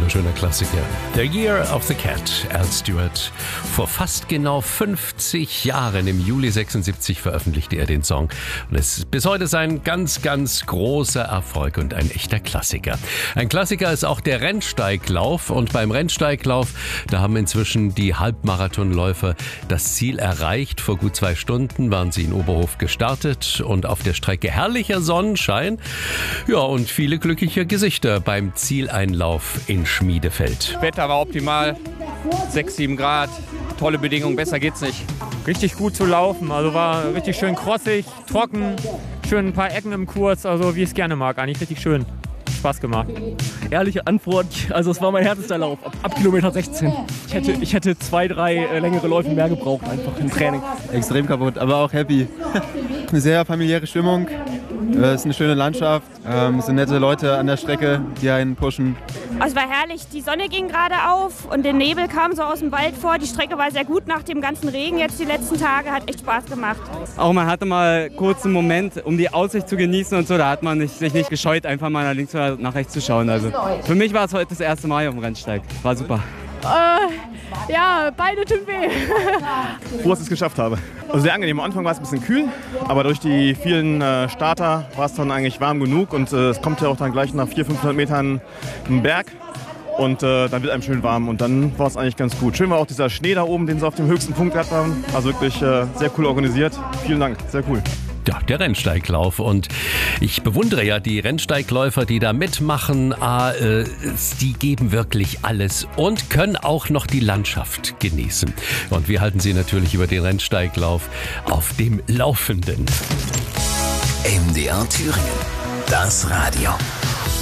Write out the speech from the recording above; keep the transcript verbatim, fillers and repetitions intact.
wunderschöner Klassiker. The Year of the Cat, Al Stewart. Vor fast genau fünfzig Jahren, im Juli sechsundsiebzig, veröffentlichte er den Song. Und es ist bis heute sein ganz, ganz großer Erfolg und ein echter Klassiker. Ein Klassiker ist auch der Rennsteiglauf. Und beim Rennsteiglauf, da haben inzwischen die Halbmarathonläufer das Ziel erreicht. Vor gut zwei Stunden waren sie in Oberhof gestartet und auf der Strecke herrlicher Sonnenschein. Ja, und viele glückliche Gesichter beim Zieleinlauf in Schmiedefeld. Wetter war optimal, sechs, sieben Grad, tolle Bedingungen, besser geht's nicht. Richtig gut zu laufen, also war richtig schön krossig, trocken, schön ein paar Ecken im Kurs, also wie ich es gerne mag, eigentlich richtig schön. Spaß gemacht. Ehrliche Antwort, also es war mein härtester Lauf, ab, ab Kilometer sechzehn. Ich hätte, ich hätte zwei, drei äh, längere Läufe mehr gebraucht, einfach im Training. Extrem kaputt, aber auch happy. Eine sehr familiäre Stimmung, es ist eine schöne Landschaft, es sind nette Leute an der Strecke, die einen pushen. Es war herrlich, die Sonne ging gerade auf und der Nebel kam so aus dem Wald vor. Die Strecke war sehr gut nach dem ganzen Regen jetzt die letzten Tage, hat echt Spaß gemacht. Auch man hatte mal kurz einen Moment, um die Aussicht zu genießen und so, da hat man nicht, sich nicht gescheut, einfach mal nach links oder nach rechts zu schauen. Also für mich war es heute das erste Mal auf dem Rennsteig, war super. Äh, ja, beide tun weh. Wo ich es geschafft habe. Also sehr angenehm. Am Anfang war es ein bisschen kühl, aber durch die vielen äh, Starter war es dann eigentlich warm genug und äh, es kommt ja auch dann gleich nach vierhundert, fünfhundert Metern ein Berg und äh, dann wird einem schön warm und dann war es eigentlich ganz gut. Schön war auch dieser Schnee da oben, den sie auf dem höchsten Punkt gehabt haben. Also wirklich äh, sehr cool organisiert. Vielen Dank, sehr cool. Ja, der Rennsteiglauf. Und ich bewundere ja die Rennsteigläufer, die da mitmachen. Ah, äh, die geben wirklich alles und können auch noch die Landschaft genießen. Und wir halten Sie natürlich über den Rennsteiglauf auf dem Laufenden. M D R Thüringen, das Radio.